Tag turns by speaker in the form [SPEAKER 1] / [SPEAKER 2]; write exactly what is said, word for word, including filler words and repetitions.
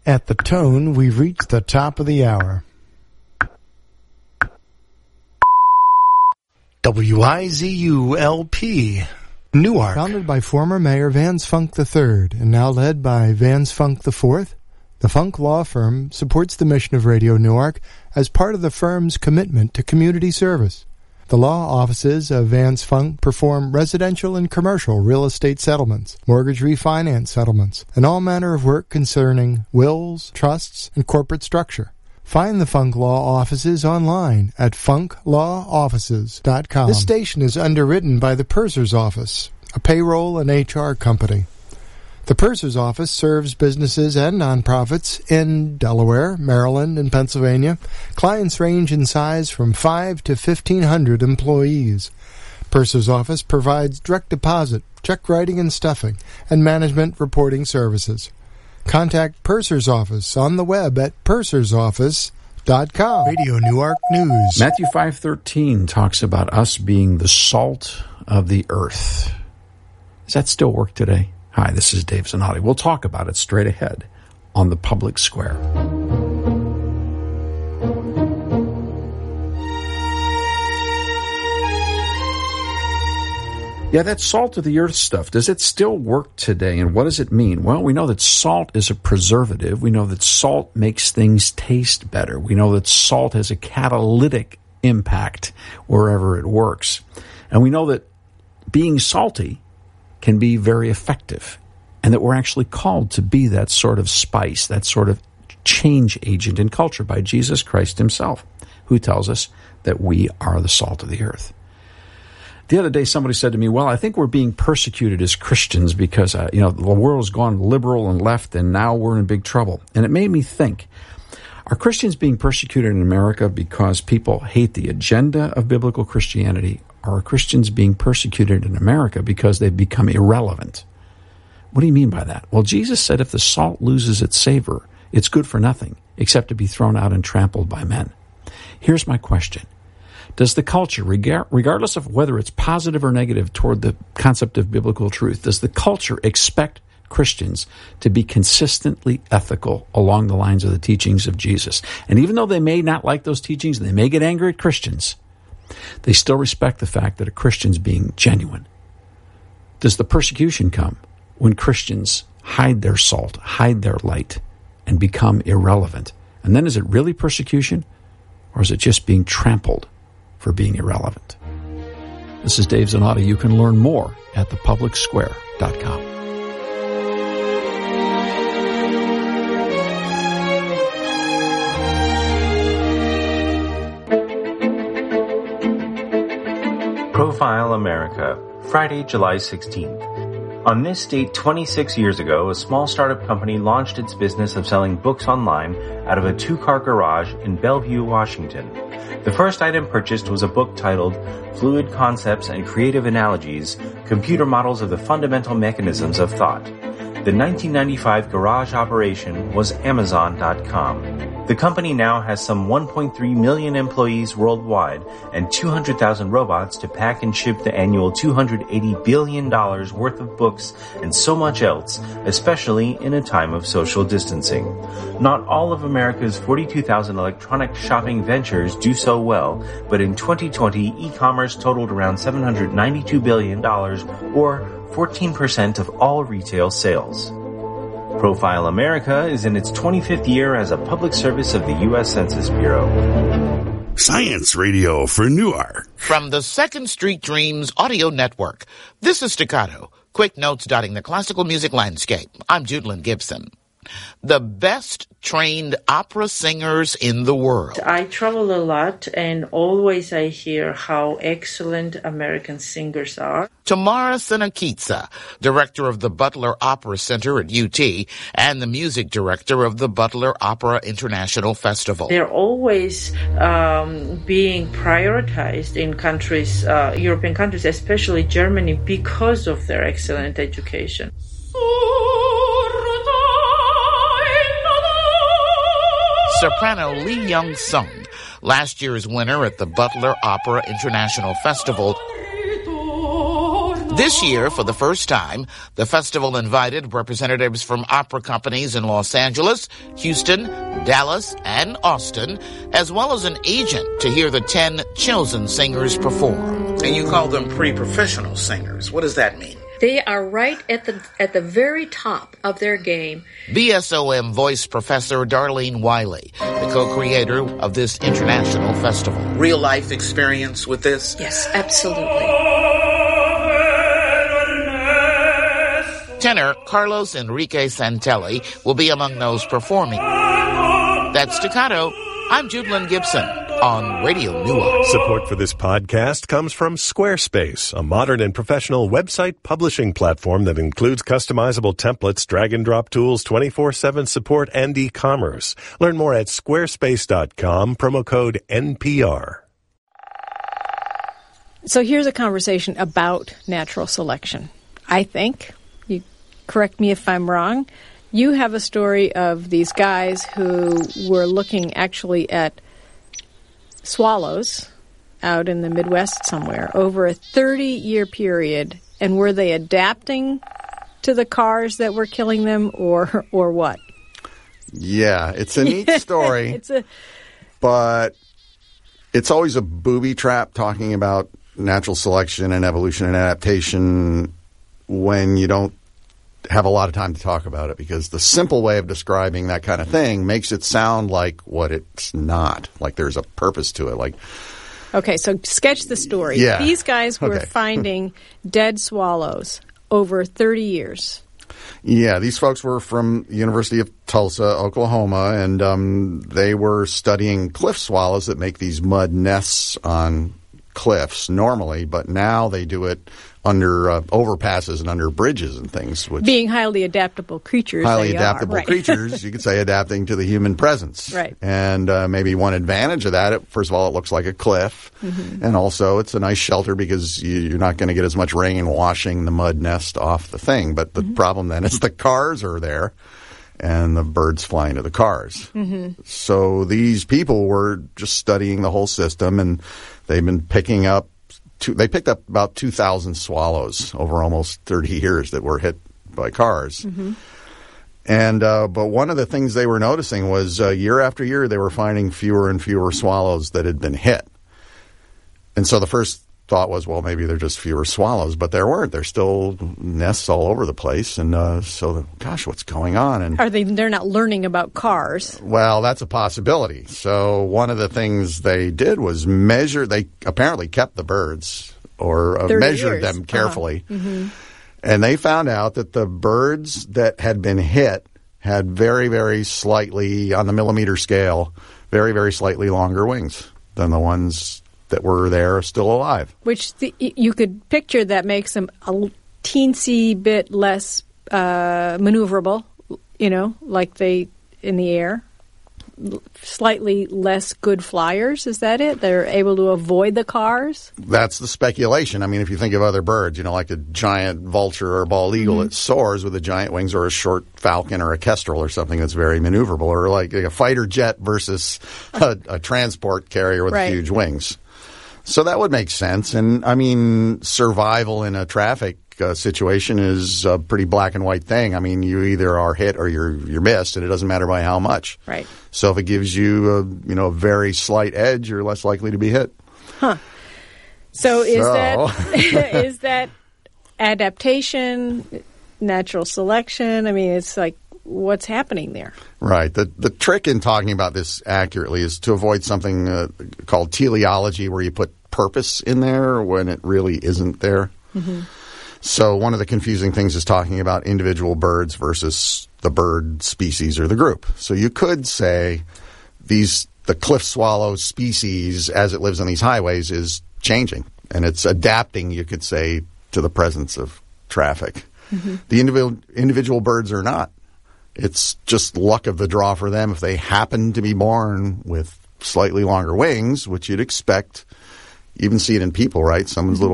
[SPEAKER 1] At the tone, we've reached the top of the hour. W I Z U L P, Newark. Founded by former Mayor Vance Funk the third and now led by Vance Funk the fourth, the Funk Law Firm supports the mission of Radio Newark as part of the firm's commitment to community service. The law offices of Vance Funk perform residential and commercial real estate settlements, mortgage refinance settlements, and all manner of work concerning wills, trusts, and corporate structure. Find the Funk Law offices online at funk law offices dot com. This station is underwritten by the Purser's Office, a payroll and H R company. The Purser's Office serves businesses and nonprofits in Delaware, Maryland, and Pennsylvania. Clients range in size from five to fifteen hundred employees. Purser's Office provides direct deposit, check writing and stuffing, and management reporting services. Contact Purser's Office on the web at pursers office dot com. Radio Newark News.
[SPEAKER 2] Matthew five thirteen talks about us being the salt of the earth. Does that still work today? Hi, this is Dave Zanotti. We'll talk about it straight ahead on the Public Square. Yeah, that salt of the earth stuff, does it still work today, and what does it mean? Well, we know that salt is a preservative. We know that salt makes things taste better. We know that salt has a catalytic impact wherever it works. And we know that being salty can be very effective, and that we're actually called to be that sort of spice, that sort of change agent in culture by Jesus Christ himself, who tells us that we are the salt of the earth. The other day, somebody said to me, well, I think we're being persecuted as Christians because, uh, you know, the world's gone liberal and left, and now we're in big trouble. And it made me think, are Christians being persecuted in America because people hate the agenda of biblical Christianity? Or are Christians being persecuted in America because they've become irrelevant? What do you mean by that? Well, Jesus said if the salt loses its savor, it's good for nothing except to be thrown out and trampled by men. Here's my question. Does the culture, regardless of whether it's positive or negative toward the concept of biblical truth, does the culture expect Christians to be consistently ethical along the lines of the teachings of Jesus? And even though they may not like those teachings, they may get angry at Christians, they still respect the fact that a Christian's being genuine. Does the persecution come when Christians hide their salt, hide their light, and become irrelevant? And then is it really persecution, or is it just being trampled for being irrelevant? This is Dave Zanotti. You can learn more at the public square dot com.
[SPEAKER 3] Profile America, Friday, July sixteenth. On this date twenty-six years ago, a small startup company launched its business of selling books online out of a two-car garage in Bellevue, Washington. The first item purchased was a book titled Fluid Concepts and Creative Analogies, Computer Models of the Fundamental Mechanisms of Thought. The nineteen ninety-five garage operation was Amazon dot com. The company now has some one point three million employees worldwide and two hundred thousand robots to pack and ship the annual two hundred eighty billion dollars worth of books and so much else, especially in a time of social distancing. Not all of America's forty-two thousand electronic shopping ventures do so well, but in twenty twenty, e-commerce totaled around seven hundred ninety-two billion dollars, or fourteen percent of all retail sales. Profile America is in its twenty-fifth year as a public service of the U S Census Bureau.
[SPEAKER 4] Science Radio for Newark.
[SPEAKER 5] From the Second Street Dreams Audio Network, this is Staccato, quick notes dotting the classical music landscape. I'm Judlyn Gibson. The best trained opera singers in the world.
[SPEAKER 6] I travel a lot, and always I hear how excellent American singers are.
[SPEAKER 5] Tamara Sinakitsa, director of the Butler Opera Center at U T and the music director of the Butler Opera International Festival.
[SPEAKER 6] They're always um, being prioritized in countries, uh, European countries, especially Germany, because of their excellent education.
[SPEAKER 5] Soprano Lee Young-sung, last year's winner at the Butler Opera International Festival, This year, for the first time, the festival invited representatives from opera companies in Los Angeles, Houston, Dallas, and Austin, as well as an agent to hear the ten chosen singers perform. And you call them pre-professional singers. What does that mean?
[SPEAKER 7] They are right at the at the very top of their game.
[SPEAKER 5] B S O M voice professor Darlene Wiley, the co-creator of this international festival. Real life experience with this?
[SPEAKER 7] Yes, absolutely.
[SPEAKER 5] Tenor Carlos Enrique Santelli will be among those performing. That's Staccato. I'm Judelyn Gibson on Radio Newark.
[SPEAKER 8] Support for this podcast comes from Squarespace, a modern and professional website publishing platform that includes customizable templates, drag-and-drop tools, twenty-four seven support, and e-commerce. Learn more at squarespace dot com, promo code N P R.
[SPEAKER 9] So here's a conversation about natural selection. I think, you correct me if I'm wrong, you have a story of these guys who were looking actually at swallows out in the Midwest somewhere over a thirty-year period, and were they adapting to the cars that were killing them, or or what?
[SPEAKER 10] Yeah, it's a neat story,
[SPEAKER 9] it's a,
[SPEAKER 10] but it's always a booby trap talking about natural selection and evolution and adaptation when you don't have a lot of time to talk about it, because the simple way of describing that kind of thing makes it sound like what it's not, like there's a purpose to it. Like,
[SPEAKER 9] okay, so sketch the story.
[SPEAKER 10] Yeah.
[SPEAKER 9] These guys were
[SPEAKER 10] Okay.
[SPEAKER 9] finding dead swallows over thirty years.
[SPEAKER 10] Yeah, these folks were from the University of Tulsa, Oklahoma, and um, they were studying cliff swallows that make these mud nests on cliffs normally, but now they do it under uh, overpasses and under bridges and things. Which
[SPEAKER 9] Being highly adaptable creatures.
[SPEAKER 10] highly
[SPEAKER 9] they
[SPEAKER 10] adaptable
[SPEAKER 9] are, right.
[SPEAKER 10] creatures, you could say adapting to the human presence.
[SPEAKER 9] Right.
[SPEAKER 10] And uh, maybe one advantage of that, it, first of all, it looks like a cliff.
[SPEAKER 9] Mm-hmm.
[SPEAKER 10] And also it's a nice shelter because you, you're not going to get as much rain washing the mud nest off the thing. But the
[SPEAKER 9] Mm-hmm.
[SPEAKER 10] problem then is the cars are there and the birds fly into the cars.
[SPEAKER 9] Mm-hmm.
[SPEAKER 10] So these people were just studying the whole system, and they've been picking up Two, they picked up about two thousand swallows over almost thirty years that were hit by cars.
[SPEAKER 9] Mm-hmm.
[SPEAKER 10] And uh, but one of the things they were noticing was uh, year after year they were finding fewer and fewer swallows that had been hit. And so the first thought was, well, maybe they're just fewer swallows, but there weren't. There's still nests all over the place. And uh, so, gosh, what's going on? And
[SPEAKER 9] Are they? They're not learning about cars.
[SPEAKER 10] well, that's a possibility. So one of the things they did was measure. They apparently kept the birds or uh,
[SPEAKER 9] thirty
[SPEAKER 10] measured
[SPEAKER 9] years.
[SPEAKER 10] them carefully.
[SPEAKER 9] Uh-huh. Mm-hmm.
[SPEAKER 10] And they found out that the birds that had been hit had very, very slightly, on the millimeter scale, very, very slightly longer wings than the ones that were there still alive.
[SPEAKER 9] Which the, you could picture that makes them a teensy bit less uh, maneuverable, you know, like they in the air. Slightly less good flyers, is that it? They're able to avoid the cars?
[SPEAKER 10] That's the speculation. I mean, if you think of other birds, you know, like a giant vulture or a bald eagle
[SPEAKER 9] Mm-hmm.
[SPEAKER 10] that soars with the giant wings, or a short falcon or a kestrel or something that's very maneuverable, or like a fighter jet versus a, a transport carrier with
[SPEAKER 9] Right.
[SPEAKER 10] huge wings. So that would make sense. And, I mean, survival in a traffic uh, situation is a pretty black and white thing. I mean, you either are hit or you're you're missed, and it doesn't matter by how much.
[SPEAKER 9] Right.
[SPEAKER 10] So if it gives you a, you know, a very slight edge, you're less likely to be hit.
[SPEAKER 9] Huh. So is
[SPEAKER 10] So-
[SPEAKER 9] that is that adaptation, natural selection? I mean, it's like, what's happening there?
[SPEAKER 10] Right. The the trick in talking about this accurately is to avoid something uh, called teleology, where you put purpose in there when it really isn't there.
[SPEAKER 9] Mm-hmm.
[SPEAKER 10] So one of the confusing things is talking about individual birds versus the bird species or the group. So you could say these the cliff swallow species, as it lives on these highways, is changing, and it's adapting, you could say, to the presence of traffic.
[SPEAKER 9] Mm-hmm.
[SPEAKER 10] The individual individual birds are not. It's just luck of the draw for them if they happen to be born with slightly longer wings, which you'd expect. You even see it in people, right? Someone's little